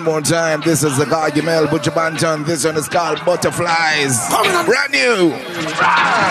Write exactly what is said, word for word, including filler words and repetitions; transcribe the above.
more time. This is the guy Yamel Butcher Banton. This one is called Butterflies. Brand new.